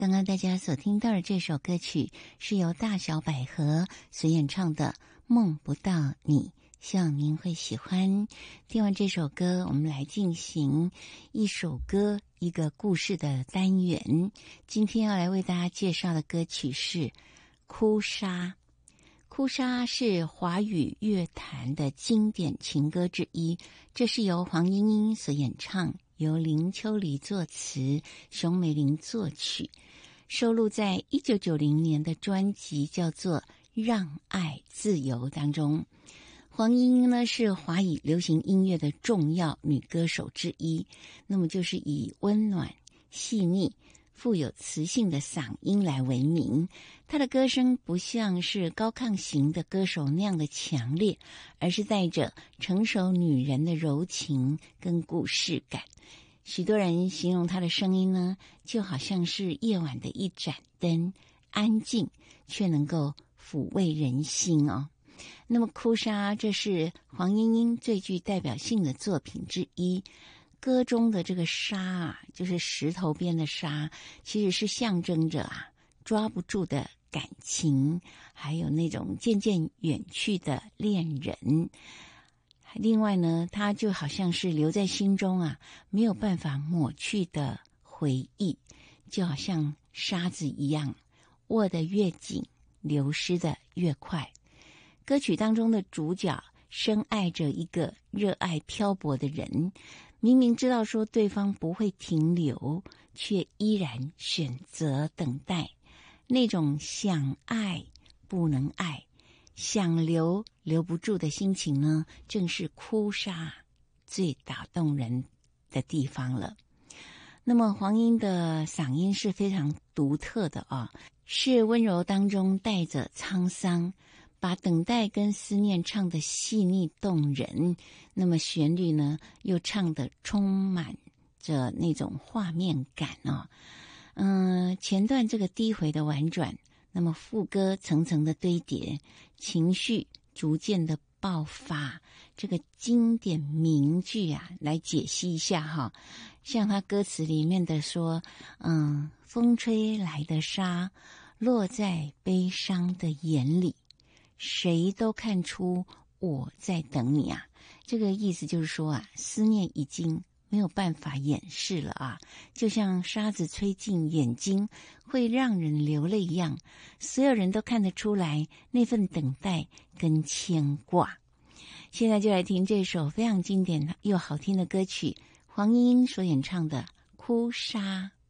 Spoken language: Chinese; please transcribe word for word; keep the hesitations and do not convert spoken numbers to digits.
刚刚大家所听到的这首歌曲是由大小百合所演唱的《梦不到你》，希望您会喜欢。听完这首歌，我们来进行一首歌一个故事的单元。今天要来为大家介绍的歌曲是《哭砂》。哭砂是华语乐坛的经典情歌之一，这是由黄莺莺所演唱，由林秋离作词，熊美玲作曲，收录在一九九零年的专辑叫做《让爱自由》当中。黄莺莺呢是华语流行音乐的重要女歌手之一，那么就是以温暖、细腻、富有磁性的嗓音来闻名。她的歌声不像是高亢型的歌手那样的强烈，而是带着成熟女人的柔情跟故事感。许多人形容她的声音呢，就好像是夜晚的一盏灯，安静却能够抚慰人心哦。那么《哭砂》这是黄莺莺最具代表性的作品之一。歌中的这个砂啊，就是石头边的砂，其实是象征着啊抓不住的感情，还有那种渐渐远去的恋人。另外呢，它就好像是留在心中啊，没有办法抹去的回忆，就好像沙子一样，握得越紧，流失的越快。歌曲当中的主角深爱着一个热爱漂泊的人，明明知道说对方不会停留，却依然选择等待。那种想爱不能爱，想留留不住的心情呢，正是哭砂最打动人的地方了。那么黄莺的嗓音是非常独特的啊，是温柔当中带着沧桑，把等待跟思念唱得细腻动人，那么旋律呢又唱得充满着那种画面感哦。嗯，前段这个低回的婉转，那么副歌层层的堆叠，情绪逐渐的爆发。这个经典名句啊，来解析一下哈。像他歌词里面的说，嗯，风吹来的沙，落在悲伤的眼里，谁都看出我在等你啊。这个意思就是说啊，思念已经没有办法掩饰了啊，就像沙子吹进眼睛会让人流泪一样，所有人都看得出来那份等待跟牵挂。现在就来听这首非常经典又好听的歌曲，黄莺莺所演唱的《哭砂》。